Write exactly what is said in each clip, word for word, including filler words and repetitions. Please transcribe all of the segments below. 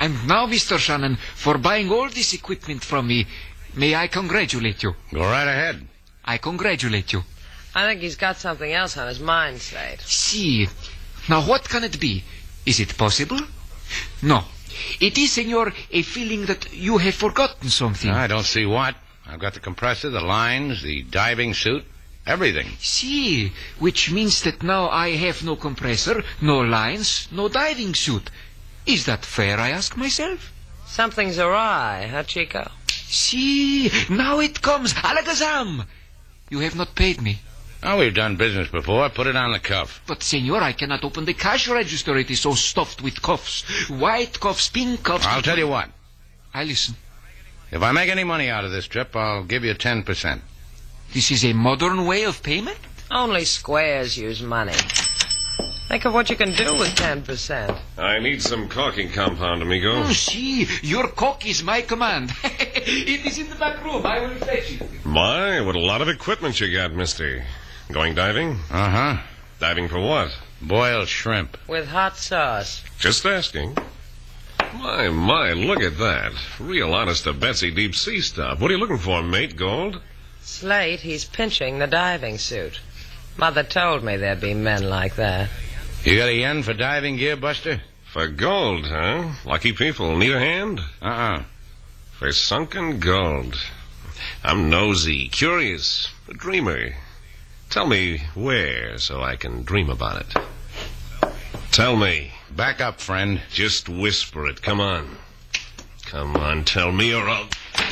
And now, Mister Shannon, for buying all this equipment from me, may I congratulate you? Go right ahead. I congratulate you. I think he's got something else on his mind, Slate. See, now what can it be? Is it possible? No. It is, senor, a feeling that you have forgotten something. I don't see what. I've got the compressor, the lines, the diving suit, everything. See, which means that now I have no compressor, no lines, no diving suit. Is that fair, I ask myself? Something's awry, huh, Chico? See, now it comes. Alakazam! You have not paid me. Oh, we've done business before. Put it on the cuff. But, senor, I cannot open the cash register. It is so stuffed with cuffs. White cuffs, pink cuffs. I'll tell you what. I listen. If I make any money out of this trip, I'll give you ten percent. This is a modern way of payment? Only squares use money. Think of what you can do with ten percent. I need some caulking compound, amigo. Oh, see, your cock is my command. It is in the back room. I will fetch it. My, what a lot of equipment you got, mister. Going diving? Uh-huh. Diving for what? Boiled shrimp. With hot sauce. Just asking. My, my, look at that. Real honest to Betsy deep sea stuff. What are you looking for, mate, Gold? Slate, he's pinching the diving suit. Mother told me there'd be men like that. You got a yen for diving gear, Buster? For gold, huh? Lucky people. Need a hand? Uh-uh. For sunken gold. I'm nosy, curious, a dreamer. Tell me where so I can dream about it. Tell me. Back up, friend. Just whisper it. Come on. Come on, tell me or I'll...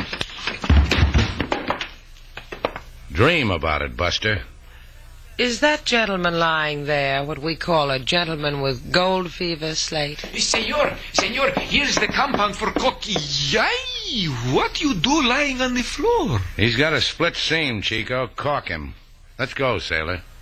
Dream about it, Buster. Is that gentleman lying there what we call a gentleman with gold fever, Slate? Senor, senor, here's the compound for cocky. Yay! What you do lying on the floor? He's got a split seam, Chico. Caulk him. Let's go, sailor.